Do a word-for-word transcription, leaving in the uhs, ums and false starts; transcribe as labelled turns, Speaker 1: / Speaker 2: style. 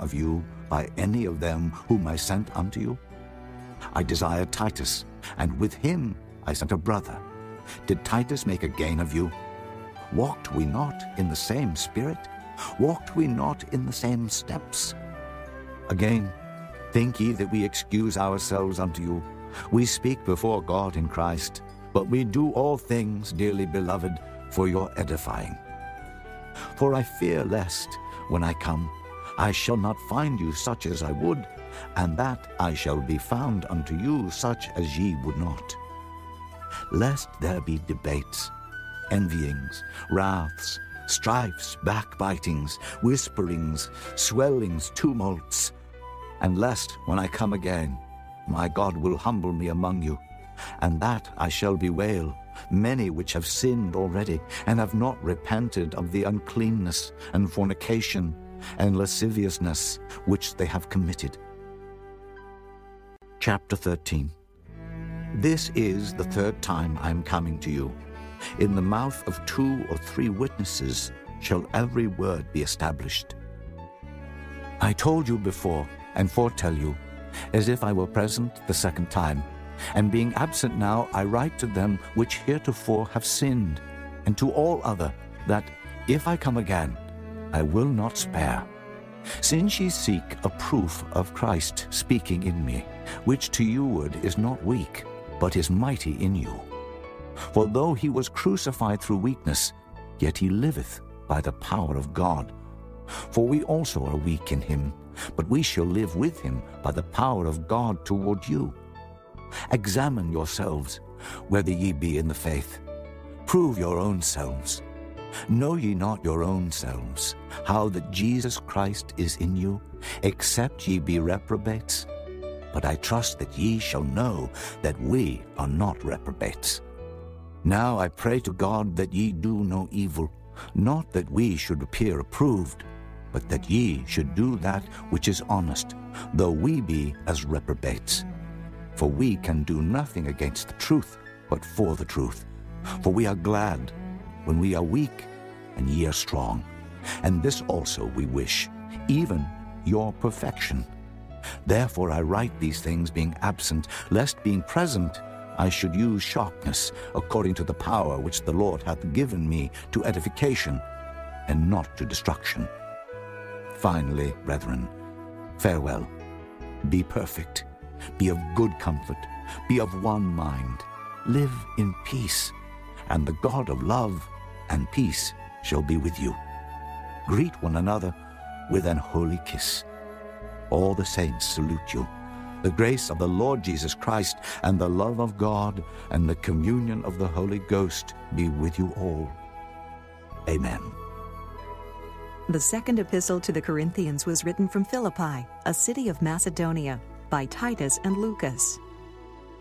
Speaker 1: of you by any of them whom I sent unto you? I desired Titus, and with him I sent a brother. Did Titus make a gain of you? Walked we not in the same spirit? Walked we not in the same steps? Again, think ye that we excuse ourselves unto you? We speak before God in Christ, but we do all things, dearly beloved, for your edifying. For I fear lest, when I come, I shall not find you such as I would, and that I shall be found unto you such as ye would not. Lest there be debates, envyings, wraths, strifes, backbitings, whisperings, swellings, tumults, and lest, when I come again, my God will humble me among you, and that I shall bewail many which have sinned already, and have not repented of the uncleanness and fornication and lasciviousness which they have committed. Chapter thirteen. This is the third time I am coming to you. In the mouth of two or three witnesses shall every word be established. I told you before, and foretell you, as if I were present the second time, and being absent now, I write to them which heretofore have sinned, and to all other, that, if I come again, I will not spare. Since ye seek a proof of Christ speaking in me, which to youward is not weak, but is mighty in you. For though he was crucified through weakness, yet he liveth by the power of God. For we also are weak in him, but we shall live with him by the power of God toward you. Examine yourselves, whether ye be in the faith. Prove your own selves. Know ye not your own selves, how that Jesus Christ is in you, except ye be reprobates? But I trust that ye shall know that we are not reprobates. Now I pray to God that ye do no evil, not that we should appear approved, but that ye should do that which is honest, though we be as reprobates. For we can do nothing against the truth, but for the truth. For we are glad when we are weak, and ye are strong. And this also we wish, even your perfection. Therefore I write these things being absent, lest being present I should use sharpness, according to the power which the Lord hath given me to edification, and not to destruction. Finally, brethren, farewell. Be perfect. Be of good comfort. Be of one mind. Live in peace, and the God of love and peace shall be with you. Greet one another with an holy kiss. All the saints salute you. The grace of the Lord Jesus Christ, and the love of God, and the communion of the Holy Ghost be with you all. Amen.
Speaker 2: The second epistle to the Corinthians was written from Philippi, a city of Macedonia, by Titus and Lucas.